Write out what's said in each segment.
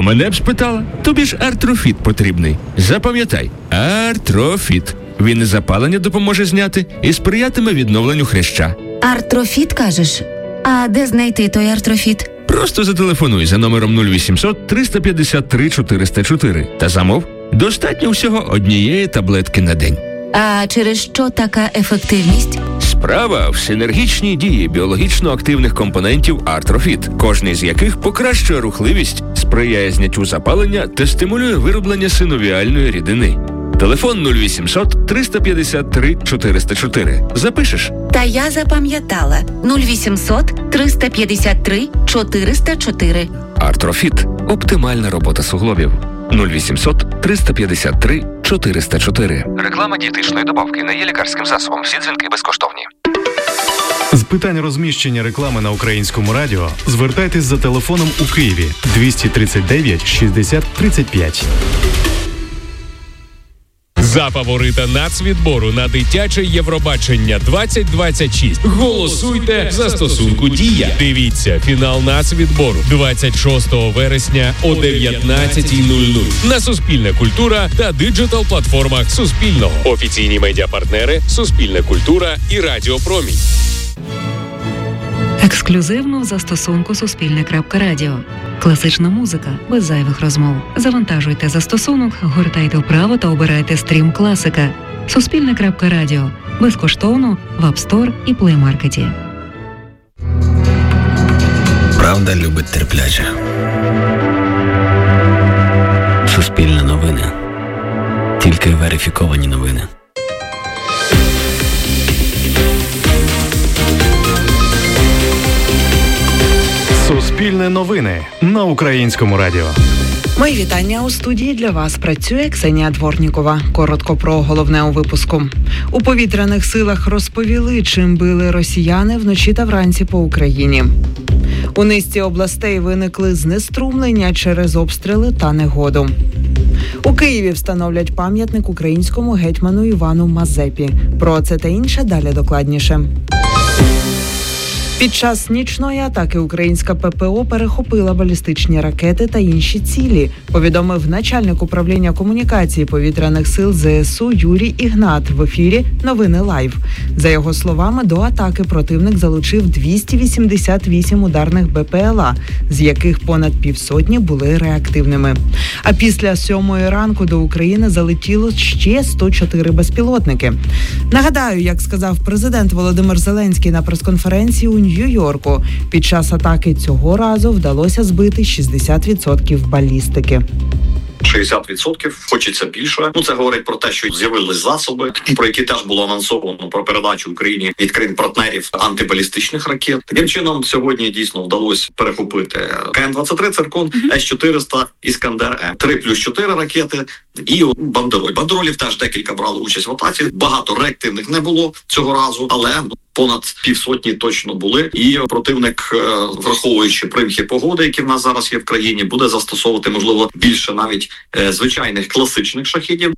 мене б спитала? Тобі ж артрофіт потрібний. Запам'ятай, артрофіт. Він і запалення допоможе зняти, і сприятиме відновленню хряща. Артрофіт, кажеш? А де знайти той артрофіт? Просто зателефонуй за номером 0800 353 404 та замов. Достатньо всього однієї таблетки на день. А через що така ефективність? Справа в синергічній дії біологічно активних компонентів артрофіт, кожний з яких покращує рухливість, сприяє зняттю запалення та стимулює вироблення синовіальної рідини. Телефон 0800 353 404. Запишеш? Та я запам'ятала. 0800 353 404. Артрофіт. Оптимальна робота суглобів. 0800 353 404. Реклама дієтичної добавки не є лікарським засобом. Всі дзвінки безкоштовні. З питань розміщення реклами на Українському радіо звертайтесь за телефоном у Києві 239 60 35. За фаворита нацвідбору на дитяче Євробачення 2026 голосуйте в застосунку «Дія». Дивіться фінал нацвідбору 26 вересня о 19:00 на Суспільне культура та диджитал-платформах Суспільного. Офіційні медіапартнери Суспільне культура і Радіо Промінь. Ексклюзивно в застосунку Суспільне.Радіо. Класична музика без зайвих розмов. Завантажуйте застосунок, гортайте вправо та обирайте стрім класика. Суспільне.Радіо. Безкоштовно в App Store і Play Market. Правда любить терпляче. Суспільне новини. Тільки верифіковані новини. Суспільне новини на Українському радіо. Мої вітання. У студії для вас працює Ксенія Дворнікова. Коротко про головне у випуску. У повітряних силах розповіли, чим били росіяни вночі та вранці по Україні. У низці областей виникли знеструмлення через обстріли та негоду. У Києві встановлять пам'ятник українському гетьману Івану Мазепі. Про це та інше далі докладніше. Під час нічної атаки українська ППО перехопила балістичні ракети та інші цілі, повідомив начальник управління комунікації повітряних сил ЗСУ Юрій Ігнат в ефірі «Новини Лайв». За його словами, до атаки противник залучив 288 ударних БПЛА, з яких понад півсотні були реактивними. А після 7-ї ранку до України залетіло ще 104 безпілотники. Нагадаю, як сказав президент Володимир Зеленський на прес-конференції у Нью-Йорку, під час атаки цього разу вдалося збити 60% балістики. 60%, хочеться більше. Це говорить про те, що з'явились засоби, про які теж було анонсовано про передачу Україні від країн-партнерів антибалістичних ракет. Таким чином, сьогодні дійсно вдалося перехопити КН-23 «Циркон», С-400, «Іскандер-М», 3+4 ракети і бандероль. Бандеролів теж декілька брали участь в атаці. Багато реактивних не було цього разу, але понад півсотні точно були. І противник, враховуючи примхи погоди, які в нас зараз є в країні, буде застосовувати, можливо, більше навіть звичайних класичних шахедів.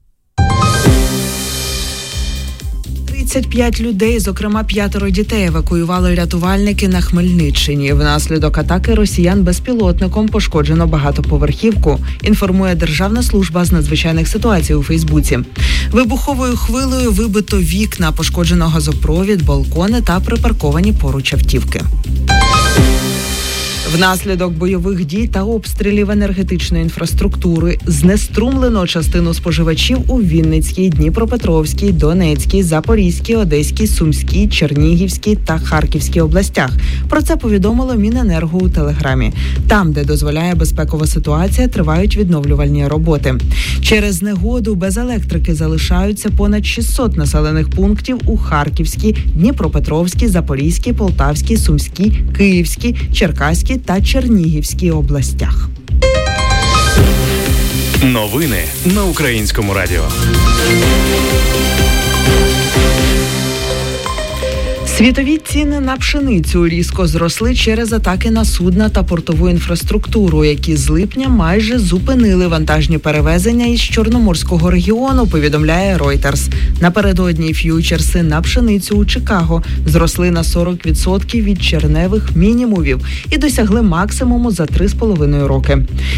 35 людей, зокрема 5 дітей, евакуювали рятувальники на Хмельниччині. Внаслідок атаки росіян безпілотником пошкоджено багатоповерхівку, інформує Державна служба з надзвичайних ситуацій у Фейсбуці. Вибуховою хвилею вибито вікна, пошкоджено газопровід, балкони та припарковані поруч автівки. Внаслідок бойових дій та обстрілів енергетичної інфраструктури знеструмлено частину споживачів у Вінницькій, Дніпропетровській, Донецькій, Запорізькій, Одеській, Сумській, Чернігівській та Харківській областях. Про це повідомило Міненерго у Телеграмі. Там, де дозволяє безпекова ситуація, тривають відновлювальні роботи. Через негоду без електрики залишаються понад 600 населених пунктів у Харківській, Дніпропетровській, Запорізькій, Полтавській, Сумській, Київській, Черкаській та Чернігівській областях. Новини на Українському радіо. Світові ціни на пшеницю різко зросли через атаки на судна та портову інфраструктуру, які з липня майже зупинили вантажні перевезення із Чорноморського регіону, повідомляє Reuters. Напередодні ф'ючерси на пшеницю у Чикаго зросли на 40% від червневих мінімумів і досягли максимуму за 3,5 роки.